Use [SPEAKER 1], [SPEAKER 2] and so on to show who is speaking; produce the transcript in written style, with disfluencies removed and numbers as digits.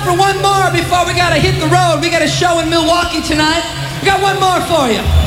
[SPEAKER 1] for one more before we gotta hit the road. We got a show in Milwaukee tonight. We got one more for you.